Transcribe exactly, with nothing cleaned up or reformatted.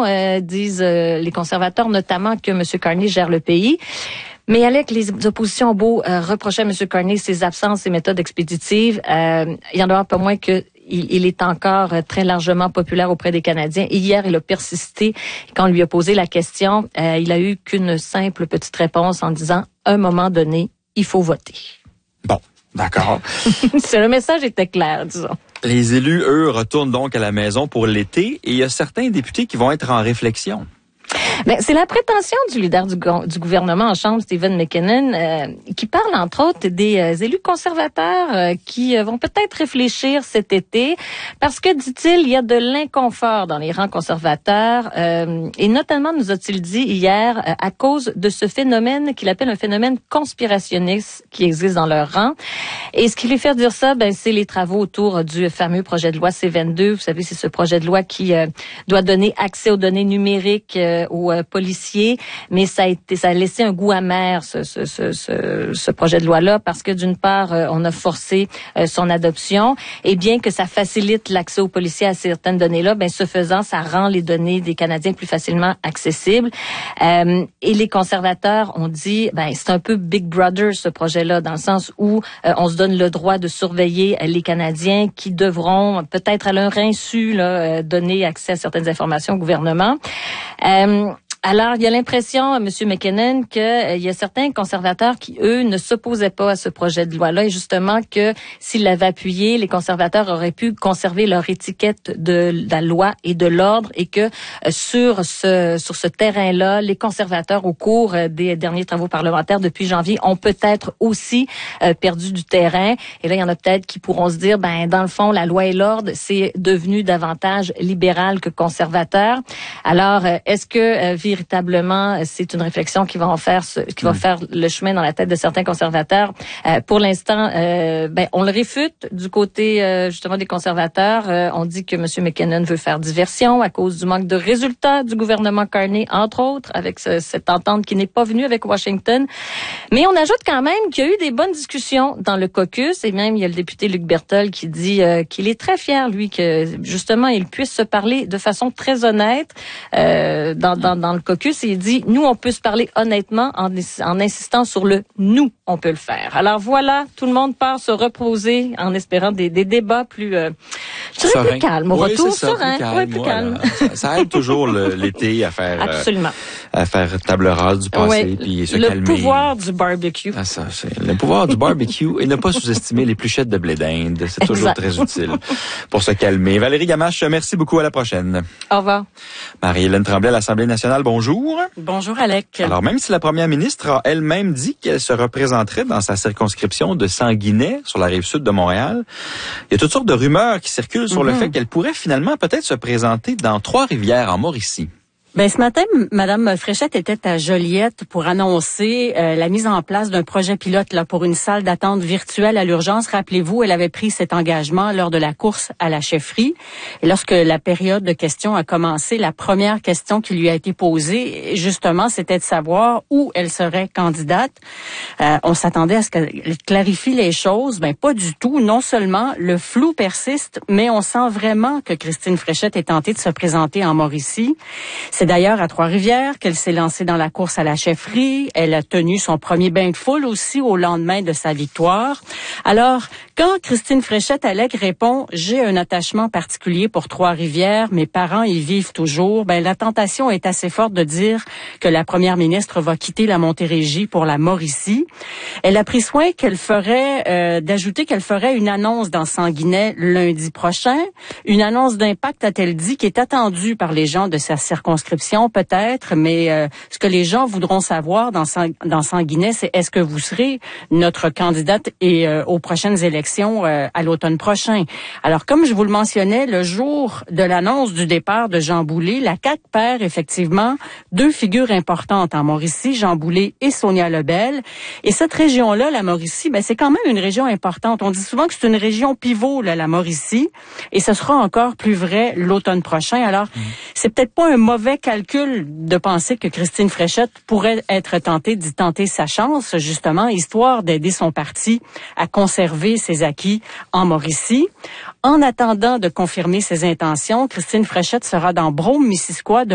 euh, disent euh, les conservateurs, notamment que M. Carney gère le pays. Mais Alec, les oppositions ont beau euh, reprocher à M. Carney ses absences, ses méthodes expéditives, euh, il y en aura pas moins que il, il est encore très largement populaire auprès des Canadiens. Et hier, il a persisté. Quand on lui a posé la question, euh, il a eu qu'une simple petite réponse en disant, à un moment donné, il faut voter. Bon, d'accord. Le message était clair, disons. Les élus, eux, retournent donc à la maison pour l'été et il y a certains députés qui vont être en réflexion. Ben, c'est la prétention du leader du, du gouvernement en Chambre, Stephen McKinnon, euh, qui parle entre autres des euh, élus conservateurs euh, qui euh, vont peut-être réfléchir cet été parce que, dit-il, il y a de l'inconfort dans les rangs conservateurs euh, et notamment, nous a-t-il dit hier, euh, à cause de ce phénomène qu'il appelle un phénomène conspirationniste qui existe dans leur rang. Et ce qui lui fait dire ça, ben, c'est les travaux autour du fameux projet de loi C vingt-deux. Vous savez, c'est ce projet de loi qui euh, doit donner accès aux données numériques euh, aux euh, policiers, mais ça a été, ça a laissé un goût amer ce, ce, ce, ce, ce projet de loi-là parce que d'une part, euh, on a forcé euh, son adoption et bien que ça facilite l'accès aux policiers à certaines données-là, ben ce faisant, ça rend les données des Canadiens plus facilement accessibles. Euh, et les conservateurs ont dit, ben c'est un peu Big Brother ce projet-là dans le sens où euh, on se donne le droit de surveiller les Canadiens qui devront peut-être à leur insu là, euh, donner accès à certaines informations au gouvernement. Euh, Alors, il y a l'impression, M. McKinnon, qu'il euh, y a certains conservateurs qui, eux, ne s'opposaient pas à ce projet de loi-là et justement que s'ils l'avaient appuyé, les conservateurs auraient pu conserver leur étiquette de, de la loi et de l'ordre et que euh, sur ce sur ce terrain-là, les conservateurs, au cours euh, des derniers travaux parlementaires depuis janvier, ont peut-être aussi euh, perdu du terrain. Et là, il y en a peut-être qui pourront se dire, ben dans le fond, la loi et l'ordre, c'est devenu davantage libéral que conservateur. Alors, euh, est-ce que euh, véritablement, c'est une réflexion qui va en faire, qui va faire le chemin dans la tête de certains conservateurs. Euh, pour l'instant, euh, ben, on le réfute du côté euh, justement des conservateurs. Euh, on dit que M. McKinnon veut faire diversion à cause du manque de résultats du gouvernement Carney, entre autres, avec ce, cette entente qui n'est pas venue avec Washington. Mais on ajoute quand même qu'il y a eu des bonnes discussions dans le caucus et même il y a le député Luc Berthold qui dit euh, qu'il est très fier, lui, que justement il puisse se parler de façon très honnête euh, dans, dans, dans le caucus et il dit, nous, on peut se parler honnêtement en, en insistant sur le « nous, on peut le faire ». Alors voilà, tout le monde part se reposer en espérant des, des débats plus, euh, je dirais plus calmes. Au oui, retour, c'est ça, serein, plus calme, oui, plus voilà. calme. Ça, ça aide toujours le, l'été à faire, Absolument. Euh, à faire table rase du passé oui, puis se le calmer. Le pouvoir du barbecue. Ah, ça, c'est le pouvoir du barbecue et ne pas sous-estimer les pluchettes de blé d'Inde. C'est toujours exact. Très utile pour se calmer. Valérie Gamache, merci beaucoup. À la prochaine. Au revoir. Marie-Hélène Tremblay à l'Assemblée nationale, bonjour. Bonjour, Alec. Alors, même si la première ministre a elle-même dit qu'elle se représenterait dans sa circonscription de Sanguinet, sur la rive sud de Montréal, il y a toutes sortes de rumeurs qui circulent sur mm-hmm. le fait qu'elle pourrait finalement peut-être se présenter dans Trois-Rivières, en Mauricie. Ben ce matin, Madame Fréchette était à Joliette pour annoncer euh, la mise en place d'un projet pilote là pour une salle d'attente virtuelle à l'urgence. Rappelez-vous, elle avait pris cet engagement lors de la course à la chefferie. Et lorsque la période de questions a commencé, la première question qui lui a été posée, justement, c'était de savoir où elle serait candidate. Euh, on s'attendait à ce qu'elle clarifie les choses. Ben pas du tout. Non seulement le flou persiste, mais on sent vraiment que Christine Fréchette est tentée de se présenter en Mauricie. C'est d'ailleurs à Trois-Rivières qu'elle s'est lancée dans la course à la chefferie. Elle a tenu son premier bain de foule aussi au lendemain de sa victoire. Alors, quand Christine Fréchette Alec répond « J'ai un attachement particulier pour Trois-Rivières, mes parents y vivent toujours », ben la tentation est assez forte de dire que la première ministre va quitter la Montérégie pour la Mauricie. Elle a pris soin qu'elle ferait, euh, d'ajouter qu'elle ferait une annonce dans Sanguinet lundi prochain. Une annonce d'impact, a-t-elle dit, qui est attendue par les gens de sa circonscription peut-être, mais euh, ce que les gens voudront savoir dans, dans Sanguinet, c'est est-ce que vous serez notre candidate et euh, aux prochaines élections euh, à l'automne prochain. Alors, comme je vous le mentionnais, le jour de l'annonce du départ de Jean Boulet, la C A Q perd effectivement deux figures importantes en Mauricie, Jean Boulet et Sonia Lebel. Et cette région-là, la Mauricie, ben c'est quand même une région importante. On dit souvent que c'est une région pivot, là, la Mauricie, et ce sera encore plus vrai l'automne prochain. Alors, mmh. c'est peut-être pas un mauvais calcul de penser que Christine Fréchette pourrait être tentée d'y tenter sa chance, justement, histoire d'aider son parti à conserver ses acquis en Mauricie. En attendant de confirmer ses intentions, Christine Fréchette sera dans Brome-Missisquoi